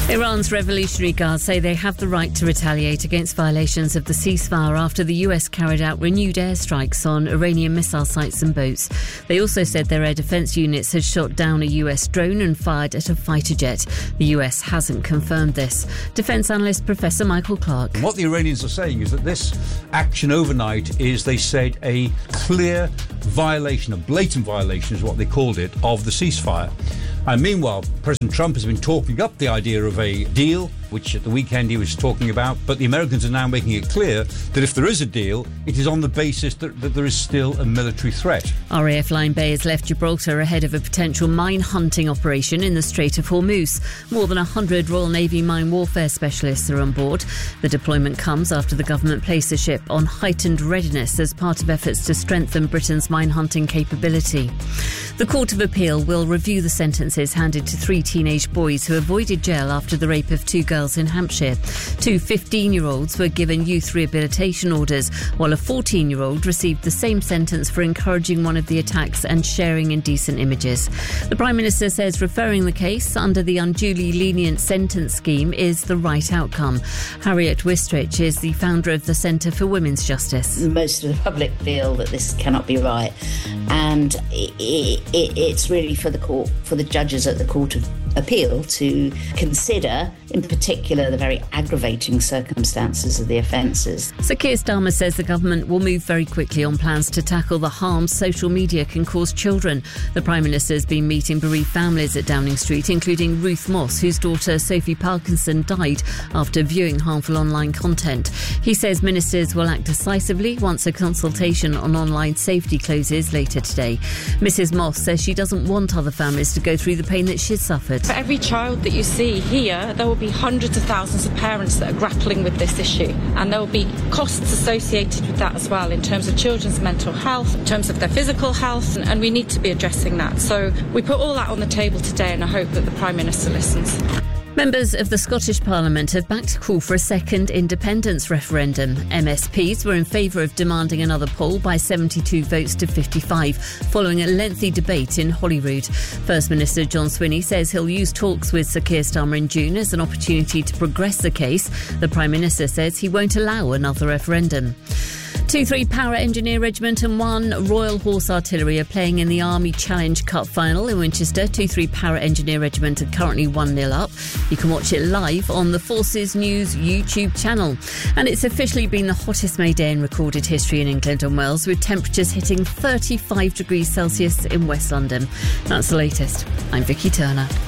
Iran's Revolutionary Guard say they have the right to retaliate against violations of the ceasefire after the US carried out renewed airstrikes on Iranian missile sites and boats. They also said their air defence units had shot down a US drone and fired at a fighter jet. The US hasn't confirmed this. Defence analyst Professor Michael Clark. What the Iranians are saying is that this action overnight is, they said, a clear violation, a blatant violation is what they called it, of the ceasefire. And meanwhile, President Trump has been talking up the idea of a deal, which at the weekend he was talking about, but the Americans are now making it clear that if there is a deal, it is on the basis that there is still a military threat. RAF Line Bay has left Gibraltar ahead of a potential mine hunting operation in the Strait of Hormuz. More than 100 Royal Navy mine warfare specialists are on board. The deployment comes after the government placed the ship on heightened readiness as part of efforts to strengthen Britain's mine hunting capability. The Court of Appeal will review the sentences handed to 3 teenage boys who avoided jail after the rape of 2 girls in Hampshire. 2 15-year-olds were given youth rehabilitation orders, while a 14-year-old received the same sentence for encouraging one of the attacks and sharing indecent images. The Prime Minister says referring the case under the unduly lenient sentence scheme is the right outcome. Harriet Wistrich is the founder of the Centre for Women's Justice. Most of the public feel that this cannot be right, and it's really for the court, for the judges at the Court of Appeal to consider, in particular, the very aggravating circumstances of the offences. Sir Keir Starmer says the government will move very quickly on plans to tackle the harm social media can cause children. The Prime Minister has been meeting bereaved families at Downing Street, including Ruth Moss, whose daughter Sophie Parkinson died after viewing harmful online content. He says ministers will act decisively once a consultation on online safety closes later today. Mrs Moss says she doesn't want other families to go through the pain that she's suffered. For every child that you see here, there will be hundreds of thousands of parents that are grappling with this issue, and there will be costs associated with that as well in terms of children's mental health, in terms of their physical health, and we need to be addressing that. So we put all that on the table today, and I hope that the Prime Minister listens. Members of the Scottish Parliament have backed a call for a second independence referendum. MSPs were in favour of demanding another poll by 72 votes to 55, following a lengthy debate in Holyrood. First Minister John Swinney says he'll use talks with Sir Keir Starmer in June as an opportunity to progress the case. The Prime Minister says he won't allow another referendum. 2-3 Para Engineer Regiment and 1 Royal Horse Artillery are playing in the Army Challenge Cup final in Winchester. 2-3 Para Engineer Regiment are currently 1-0 up. You can watch it live on the Forces News YouTube channel. And it's officially been the hottest May day in recorded history in England and Wales, with temperatures hitting 35 degrees Celsius in West London. That's the latest. I'm Vicky Turner.